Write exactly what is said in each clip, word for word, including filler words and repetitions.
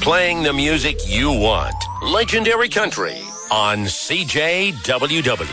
playing the music you want. Legendary Country on C J W W.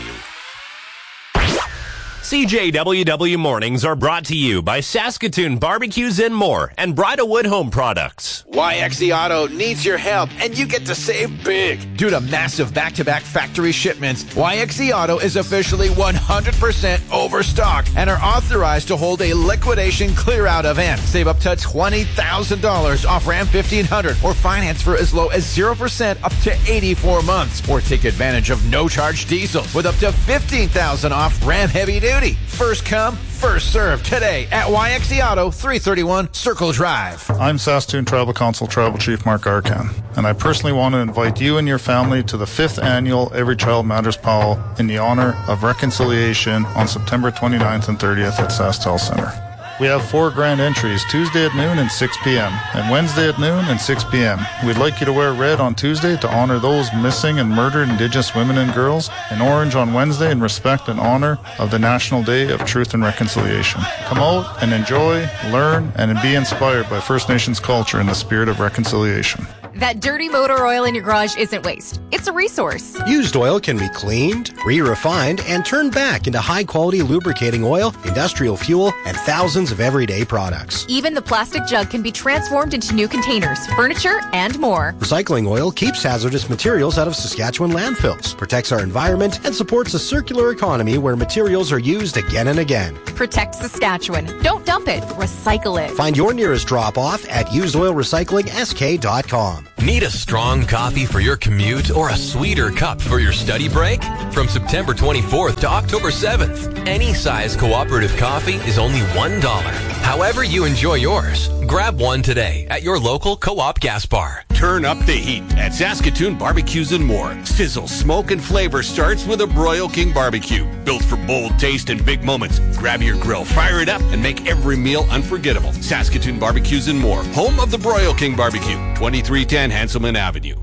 C J W W Mornings are brought to you by Saskatoon Barbecues and More and Bridalwood Home Products. Y X E Auto needs your help, and you get to save big. Due to massive back-to-back factory shipments, Y X E Auto is officially one hundred percent overstocked and are authorized to hold a liquidation clear-out event. Save up to twenty thousand dollars off Ram fifteen hundred or finance for as low as zero percent up to eighty-four months. Or take advantage of no-charge diesel with up to fifteen thousand dollars off Ram Heavy Duty. First come, first served today at Y X E Auto, three thirty-one Circle Drive. I'm Saskatoon Tribal Council Tribal Chief Mark Arcan, and I personally want to invite you and your family to the fifth annual Every Child Matters Powwow in the honor of reconciliation on September twenty-ninth and thirtieth at SaskTel Center. We have four grand entries, Tuesday at noon and six p.m., and Wednesday at noon and six p.m. We'd like you to wear red on Tuesday to honor those missing and murdered Indigenous women and girls, and orange on Wednesday in respect and honor of the National Day of Truth and Reconciliation. Come out and enjoy, learn, and be inspired by First Nations culture in the spirit of reconciliation. That dirty motor oil in your garage isn't waste. It's a resource. Used oil can be cleaned, re-refined, and turned back into high-quality lubricating oil, industrial fuel, and thousands of everyday products. Even the plastic jug can be transformed into new containers, furniture, and more. Recycling oil keeps hazardous materials out of Saskatchewan landfills, protects our environment, and supports a circular economy where materials are used again and again. Protect Saskatchewan. Don't dump it. Recycle it. Find your nearest drop-off at used oil recycling s k dot com. Need a strong coffee for your commute or a sweeter cup for your study break? From September twenty-fourth to October seventh, any size cooperative coffee is only one dollar. However you enjoy yours, grab one today at your local Co-op gas bar. Turn up the heat at Saskatoon Barbecues and More. Sizzle, smoke, and flavor starts with a Broil King barbecue. Built for bold taste and big moments. Grab your grill, fire it up, and make every meal unforgettable. Saskatoon Barbecues and More, home of the Broil King barbecue, twenty-three ten Hanselman Avenue.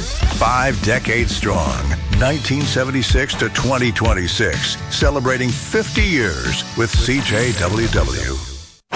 Five decades strong, nineteen seventy-six to twenty twenty-six, celebrating fifty years with C J W W.